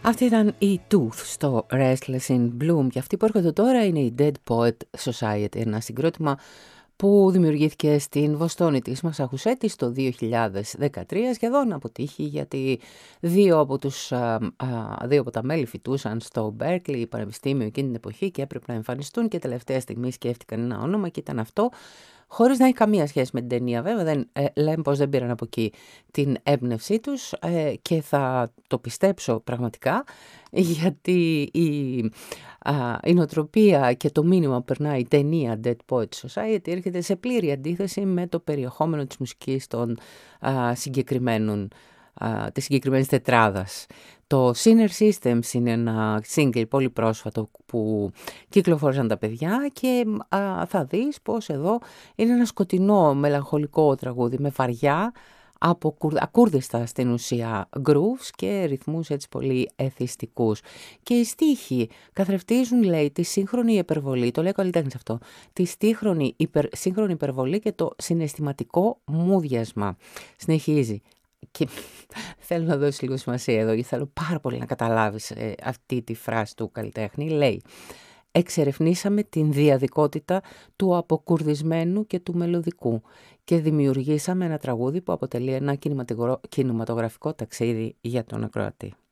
Αυτή ήταν η Tooth στο Restless in Bloom και αυτή που έρχονται τώρα είναι η Dead Poet Society, ένα συγκρότημα που δημιουργήθηκε στην Βοστόνη της Μασαχουσέτης το 2013, σχεδόν αποτύχει γιατί δύο από τα μέλη φοιτούσαν στο Berkeley Πανεπιστήμιο εκείνη την εποχή και έπρεπε να εμφανιστούν και τελευταία στιγμή σκέφτηκαν ένα όνομα και ήταν αυτό, χωρίς να έχει καμία σχέση με την ταινία βέβαια, λέμε πως δεν πήραν από εκεί την έμπνευσή τους και θα το πιστέψω πραγματικά γιατί η νοοτροπία και το μήνυμα που περνάει η ταινία Dead Poets Society έρχεται σε πλήρη αντίθεση με το περιεχόμενο της μουσικής των της συγκεκριμένης τετράδας. Το Sinner Systems είναι ένα single πολύ πρόσφατο που κυκλοφόρησαν τα παιδιά και θα δεις πως εδώ είναι ένα σκοτεινό μελαγχολικό τραγούδι με βαριά ακούρδιστα στην ουσία grooves και ρυθμούς έτσι πολύ εθιστικούς. Και οι στίχοι καθρεφτίζουν, λέει, τη σύγχρονη υπερβολή, το λέει ο καλλιτέχνης αυτό, τη σύγχρονη υπερβολή και το συναισθηματικό μούδιασμα. Συνεχίζει. Και θέλω να δώσεις λίγο σημασία εδώ, γιατί θέλω πάρα πολύ να καταλάβεις αυτή τη φράση του καλλιτέχνη. Λέει, εξερευνήσαμε την διαδικότητα του αποκουρδισμένου και του μελωδικού και δημιουργήσαμε ένα τραγούδι που αποτελεί ένα κινηματογραφικό ταξίδι για τον ακροατή.